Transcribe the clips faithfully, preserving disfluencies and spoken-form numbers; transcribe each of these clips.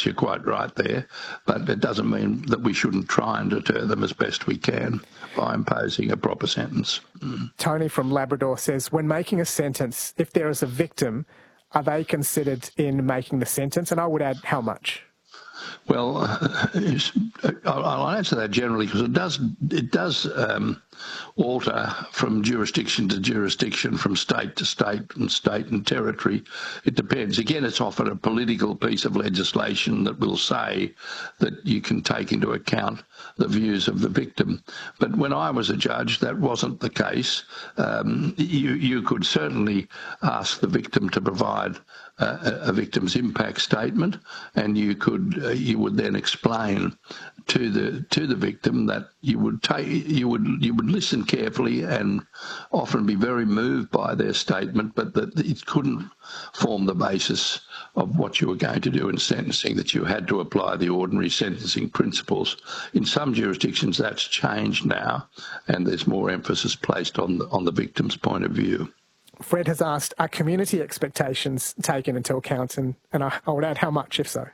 facts. You're quite right there, but it doesn't mean that we shouldn't try and deter them as best we can by imposing a proper sentence. Mm. Tony from Labrador says, when making a sentence, if there is a victim, are they considered in making the sentence? And I would add, how much? Well, uh, I'll answer that generally because it does it does um, alter from jurisdiction to jurisdiction, from state to state and state and territory. It depends. Again, it's often a political piece of legislation that will say that you can take into account the views of the victim. But when I was a judge, that wasn't the case. Um, you, you could certainly ask the victim to provide a, a victim's impact statement, and you could uh, you would then explain to the to the victim that you would take you would you would listen carefully and often be very moved by their statement, but that it couldn't form the basis of what you were going to do in sentencing, that you had to apply the ordinary sentencing principles. In some jurisdictions that's changed now, and there's more emphasis placed on the, on the victim's point of view. Fred has asked, are community expectations taken into account? And, and I, I would add, how much, if so?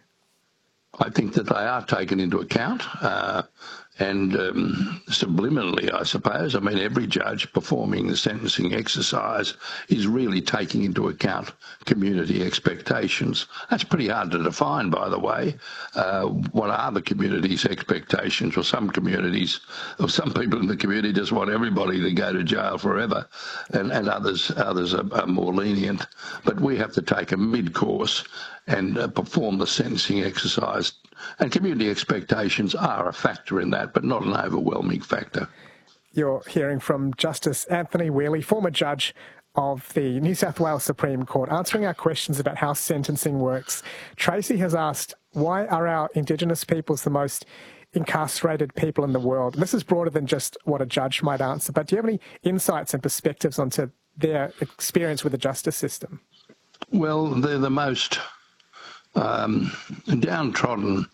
I think that they are taken into account, uh, and um, subliminally, I suppose. I mean, every judge performing the sentencing exercise is really taking into account community expectations. That's pretty hard to define, by the way. Uh, what are the community's expectations? Well, some communities, or some people in the community just want everybody to go to jail forever, and, and others others are, are more lenient. But we have to take a mid-course and uh, perform the sentencing exercise. And community expectations are a factor in that, but not an overwhelming factor. You're hearing from Justice Anthony Whealy, former judge of the New South Wales Supreme Court, answering our questions about how sentencing works. Tracy has asked, why are our Indigenous peoples the most incarcerated people in the world? And this is broader than just what a judge might answer, but do you have any insights and perspectives onto their experience with the justice system? Well, they're the most Um, downtrodden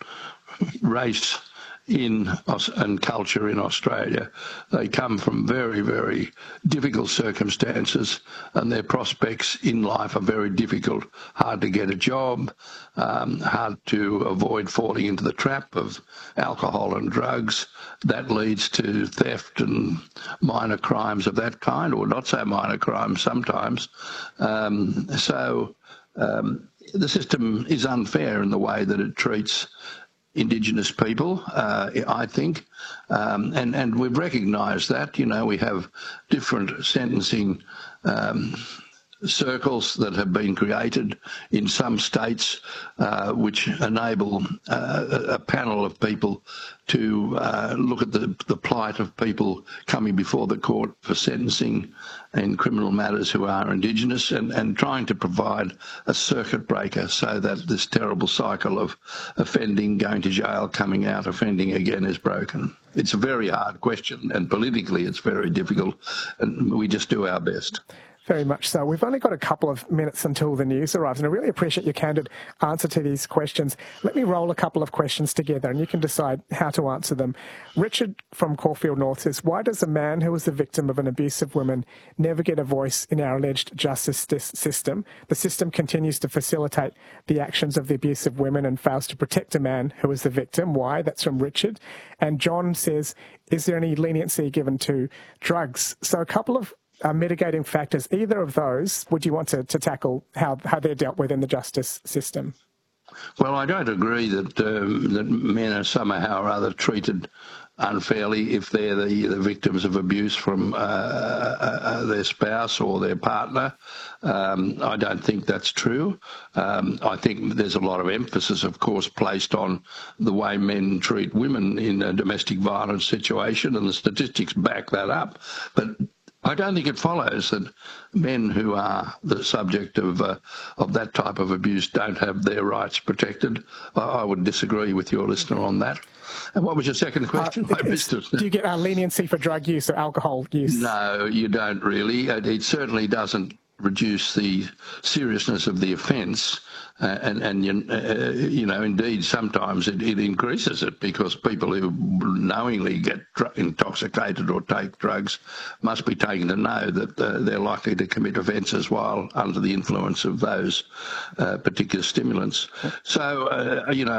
race in and culture in Australia. They come from very, very difficult circumstances, and their prospects in life are very difficult. Hard to get a job, um, hard to avoid falling into the trap of alcohol and drugs. That leads to theft and minor crimes of that kind, or not so minor crimes sometimes. Um, so um, the system is unfair in the way that it treats Indigenous people, uh, I think, um, and, and we've recognised that. You know, we have different sentencing um, circles that have been created in some states uh, which enable uh, a panel of people to uh, look at the, the plight of people coming before the court for sentencing in criminal matters who are Indigenous, and, and trying to provide a circuit breaker so that this terrible cycle of offending, going to jail, coming out, offending again is broken. It's a very hard question, and politically it's very difficult, and we just do our best. Very much so. We've only got a couple of minutes until the news arrives, and I really appreciate your candid answer to these questions. Let me roll a couple of questions together, and you can decide how to answer them. Richard from Caulfield North says, why does a man who was the victim of an abusive woman never get a voice in our alleged justice system? The system continues to facilitate the actions of the abusive women and fails to protect a man who is the victim. Why? That's from Richard. And John says, is there any leniency given to drugs? So a couple of Uh, mitigating factors, either of those, would you want to, to tackle how, how they're dealt with in the justice system? Well, I don't agree that um, that men are somehow or other treated unfairly if they're the, the victims of abuse from uh, uh, their spouse or their partner. Um, I don't think that's true. Um, I think there's a lot of emphasis, of course, placed on the way men treat women in a domestic violence situation, and the statistics back that up. But I don't think it follows that men who are the subject of uh, of that type of abuse don't have their rights protected. I, I would disagree with your listener on that. And what was your second question? Uh, do you get uh, leniency for drug use or alcohol use? No, you don't really. It, it certainly doesn't reduce the seriousness of the offence. Uh, and, and you, uh, you know, indeed, sometimes it, it increases it, because people who knowingly get dr- intoxicated or take drugs must be taken to know that uh, they're likely to commit offences while under the influence of those uh, particular stimulants. So, uh, you know,